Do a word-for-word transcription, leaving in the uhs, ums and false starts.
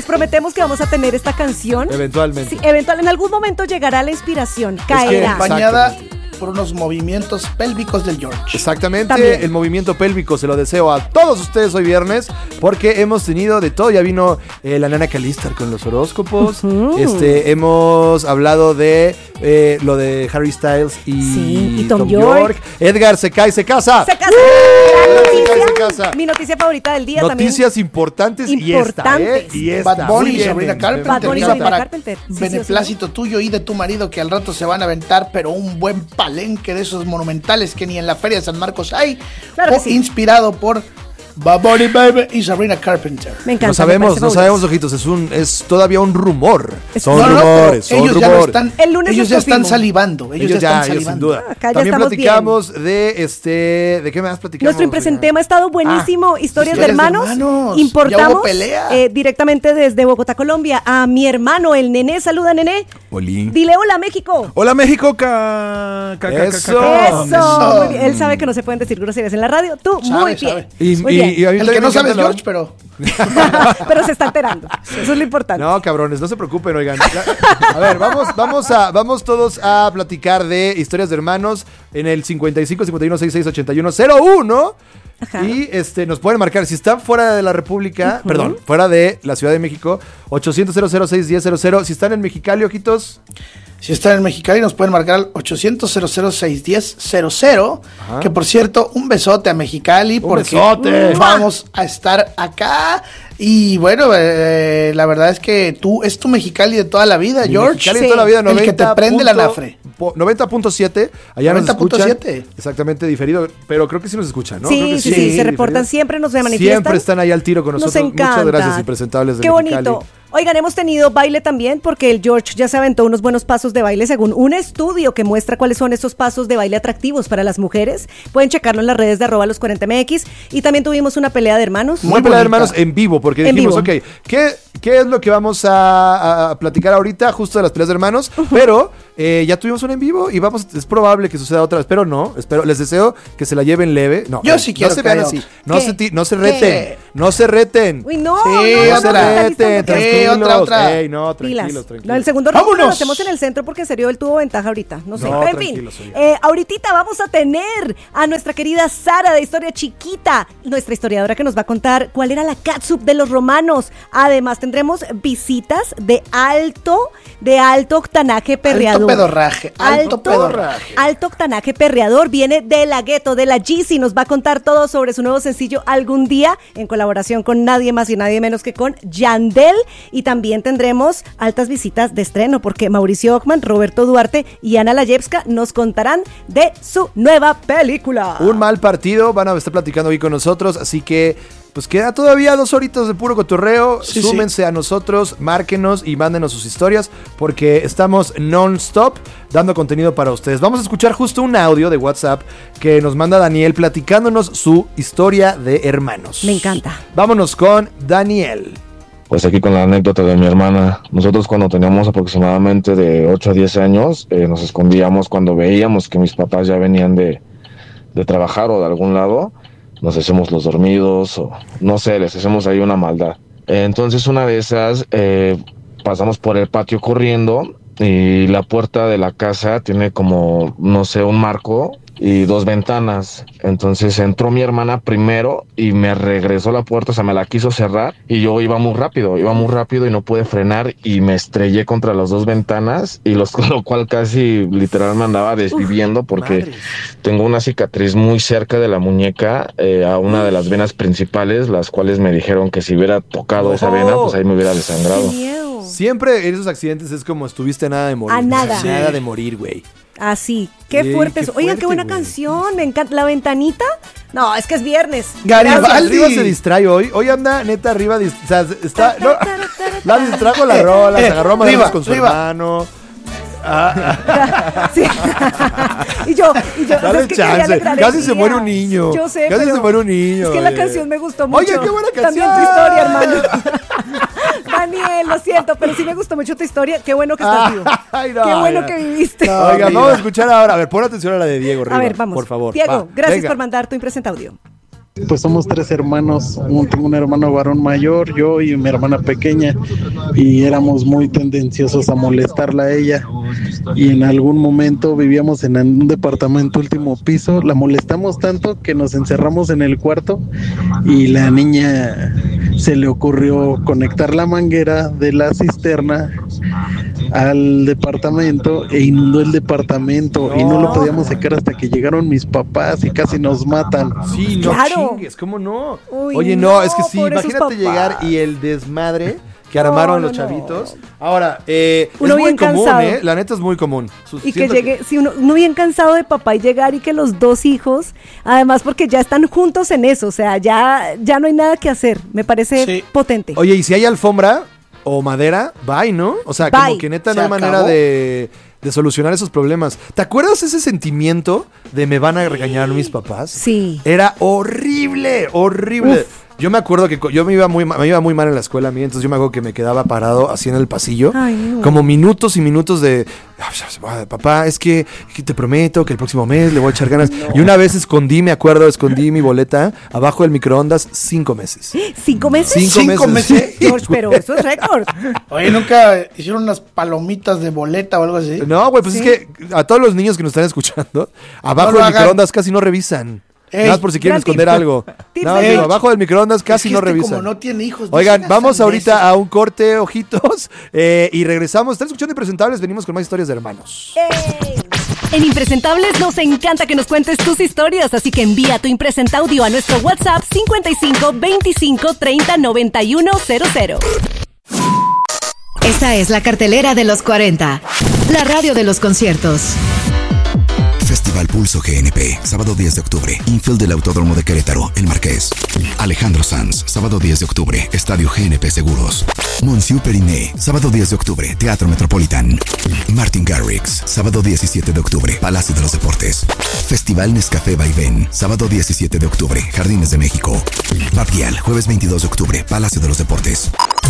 prometemos que vamos a tener esta canción. Eventualmente. Sí, eventual, en algún momento llegará la inspiración, caerá. Acompañada por unos movimientos pélvicos del George. Exactamente, También. el movimiento pélvico se lo deseo a todos ustedes hoy viernes, porque hemos tenido de todo. Ya vino eh, la nana Calistar con los horóscopos. Uh-huh. Este, hemos hablado de eh, lo de Harry Styles y, Sí, y Tom York. Edgar se cae, se casa. Se casa. ¡Uh! Gran Se cae, noticia. se casa. Mi noticia favorita del día Noticias importantes, Importantes. y esta, ¿eh? Y esta. Bad Bunny Muy y bien, Sabrina me- Carpenter. Bad Bunny y iba Sabrina para Carpenter. Sí, sí, beneplácito tuyo y de tu marido, que al rato se van a aventar, pero un buen palenque de esos monumentales que ni en la Feria de San Marcos hay. Claro que o sí. Inspirado por Bad Bunny Baby y Sabrina Carpenter. Me encanta. No sabemos, me no parece sabemos, fabuloso. ojitos, es un, es todavía un rumor. Es- Son No, no, pero rumores, son ellos ya rumores. lo están, El lunes ellos nos ya están confirmó. salivando. Ellos, Ellos ya ya, están ellos sin salivando. duda. Acá ya También estamos platicamos de este, ¿de qué más platicamos? Nuestro impresentema ha estado buenísimo. Historias de Historias de hermanos. hermanos. Ya Importamos hubo pelea. eh, directamente desde Bogotá, Colombia, a mi hermano, el Nené. Saluda, Nené. Oli. Dile hola, México. Hola México, ca... ca- ca- Eso. ca- Eso. Eso. Muy bien. Él sabe que no se pueden decir groserías en la radio. Tú, Sabe, muy bien. sabe. Y, Muy y- bien. y a mí El también que no me sabe es encanta la- George, pero Pero se está enterando. Eso es lo importante. No, cabrones, no se preocupen, oigan. A ver, vamos, vamos a, vamos todos a platicar de historias de hermanos en el cincuenta y cinco, cincuenta y uno, sesenta y seis, ochenta y uno, cero uno. Ajá. Y este nos pueden marcar si están fuera de la República, Ujú. perdón, fuera de la Ciudad de México, ochocientos, cero cero seis, diez, cero cero. Si están en Mexicali, ojitos, si están en Mexicali nos pueden marcar al ochocientos, cero cero seis, diez, cero cero. Ajá. Que por cierto, un besote a Mexicali. Un porque besote. vamos a estar acá. Y bueno, eh, la verdad es que tú, es tu Mexicali de toda la vida, Mi George. Mexicali Sí. de toda la vida, El que te noventa prende la punto- nafre. po- noventa punto siete, allá nos noventa punto escuchan. siete. Exactamente, diferido, pero creo que sí nos escuchan, ¿no? Sí, Creo que sí, sí, se reportan diferido. siempre, nos manifiestan. Siempre están ahí al tiro con nosotros. Nos encanta. Muchas gracias, impresentables de Qué Mexicali. bonito. Oigan, hemos tenido baile también porque el George ya se aventó unos buenos pasos de baile según un estudio que muestra cuáles son esos pasos de baile atractivos para las mujeres. Pueden checarlo en las redes de arroba los cuarenta M X. Y también tuvimos una pelea de hermanos. Muy pelea de bonita. hermanos en vivo, porque En dijimos, vivo. ok, ¿qué, ¿qué es lo que vamos a, a platicar ahorita? Justo de las peleas de hermanos, pero eh, ya tuvimos una en vivo y vamos, es probable que suceda otra vez, pero no, espero, les deseo que se la lleven leve. No, Yo eh, sí quiero no se que vean haya así, otra. no ¿Qué? se, ti- no se ¿Qué? reten, no se reten. Uy, no, Sí, no, no, No no, se otra. está listo, reten, otra. Sí, tranquilos. otra, otra. Ey, no, Pilas. tranquilos, No, tranquilos. el segundo round ¡Vámonos! lo hacemos en el centro porque en serio él tuvo ventaja ahorita. No sé. No, Pero en fin, tranquilos, oiga. eh, ahorita vamos a tener a nuestra querida Sara de Historia Chiquita, nuestra historiadora que nos va a contar cuál era la catsup de los romanos. Además tendremos visitas de alto, de alto octanaje perreador. Alto pedorraje, alto pedorraje. Alto octanaje perreador viene de la gueto, de la Yeezy. Nos va a contar todo sobre su nuevo sencillo Algún Día, en colaboración con nadie más y nadie menos que con Yandel. Y también tendremos altas visitas de estreno, porque Mauricio Ockman, Roberto Duarte y Ana Layevska nos contarán de su nueva película. Un mal partido, van a estar platicando hoy con nosotros, así que pues queda todavía dos horitas de puro cotorreo. Sí, Súmense a nosotros, márquenos y mándenos sus historias, porque estamos non-stop dando contenido para ustedes. Vamos a escuchar justo un audio de WhatsApp que nos manda Daniel platicándonos su historia de hermanos. Me encanta. Vámonos con Daniel. Pues aquí con la anécdota de mi hermana. Nosotros cuando teníamos aproximadamente de ocho a diez años, eh, nos escondíamos cuando veíamos que mis papás ya venían de, de trabajar o de algún lado. Nos hacemos los dormidos o no sé, les hacemos ahí una maldad. Eh, entonces una de esas eh, pasamos por el patio corriendo y la puerta de la casa tiene como, no sé, un marco y dos ventanas. Entonces entró mi hermana primero y me regresó la puerta, o sea, me la quiso cerrar y yo iba muy rápido, iba muy rápido y no pude frenar y me estrellé contra las dos ventanas y los, lo cual casi literal me andaba desviviendo porque madres. tengo una cicatriz muy cerca de la muñeca, eh, a una de las venas principales, las cuales me dijeron que si hubiera tocado esa vena, pues ahí me hubiera ¡Qué desangrado. miedo! Siempre en esos accidentes es como estuviste a nada de morir. A nada. Sí. Nada de morir, güey. Así, qué Sí, fuerte. qué eso. Oigan, fuerte, qué buena güey. canción. Me encanta. ¿La ventanita? No, es que es viernes. Garibaldi. Arriba se distrae hoy. Hoy anda neta arriba. dis- O sea, está. no, la distrajo la rola, se agarró a madrazos Arriba, con su arriba. hermano. Sí. y yo, y yo, Dale es que quería chance. alegrar el Casi se día. muere un niño. Yo sé, Casi pero se muere un niño. Es que la oye. canción me gustó mucho. Oye, qué buena canción. También tu historia, hermano. Daniel, lo siento, pero sí me gustó mucho tu historia. Qué bueno que estás vivo. Ay, no, Qué bueno ya. que viviste. No, Oiga, mira. vamos a escuchar ahora. A ver, pon atención a la de Diego Rivas. A ver, vamos. Por favor. Diego, Va, gracias venga. por mandar tu impresenta audio. Pues somos tres hermanos, un- tengo un hermano varón mayor, yo y mi hermana pequeña, y éramos muy tendenciosos a molestarla a ella, y en algún momento vivíamos en un departamento último piso, la molestamos tanto que nos encerramos en el cuarto y la niña se le ocurrió conectar la manguera de la cisterna al departamento e inundó el departamento y no lo podíamos sacar hasta que llegaron mis papás y casi nos matan. Sí, no Claro. chingues, ¿cómo no? Uy, Oye, no, no, es que sí, por esos imagínate papás. llegar y el desmadre que No, armaron no, los no. chavitos. Ahora, eh, Uno es muy bien común, cansado. ¿eh? La neta es muy común. Su- Y que siento llegue, si uno, uno bien cansado de papá y llegar y que los dos hijos, además porque ya están juntos en eso, o sea, ya, ya no hay nada que hacer, me parece Sí. potente. Oye, y si hay alfombra o madera, bye, ¿no? O sea, Bye. como que neta Se no hay manera acabó. de, de solucionar esos problemas. ¿Te acuerdas ese sentimiento de me van a regañar mis papás? Sí. Era horrible, horrible. Uf. Yo me acuerdo que co- yo me iba muy ma- me iba muy mal en la escuela a mí, entonces yo me acuerdo que me quedaba parado así en el pasillo, Ay, no. como minutos y minutos de "Ah, papá, es que, que te prometo que el próximo mes le voy a echar ganas". Y una vez escondí, me acuerdo, escondí mi boleta abajo del microondas cinco meses. ¿Cinco meses? Cinco, ¿Cinco meses. meses? Sí, George, pero eso es récord. Oye, ¿nunca hicieron unas palomitas de boleta o algo así? No, güey, pues Sí. es que a todos los niños que nos están escuchando, abajo No lo del hagan. microondas casi no revisan. Ey, Nada más por si quieren gran tip. esconder algo. Tip Nada más de digo, George. abajo del microondas casi Es que no este revisan. como no tiene hijos. Oigan, no vamos sean ahorita sandeces. a un corte, ojitos, eh, y regresamos. Están escuchando Impresentables, venimos con más historias de hermanos. ¡Ey! En Impresentables nos encanta que nos cuentes tus historias, así que envía tu impresenta audio a nuestro WhatsApp cincuenta y cinco veinticinco treinta noventa y uno cero cero. Esta es la cartelera de los cuarenta, la radio de los conciertos. Festival Pulso G N P, sábado diez de octubre, infield del Autódromo de Querétaro, El Marqués. Alejandro Sanz, sábado diez de octubre, Estadio G N P Seguros. Monsieur Periné, sábado diez de octubre, Teatro Metropolitan. Martin Garrix, sábado diecisiete de octubre, Palacio de los Deportes. Festival Nescafé Vaivén, sábado diecisiete de octubre, Jardines de México. Bad Gyal, jueves veintidós de octubre, Palacio de los Deportes.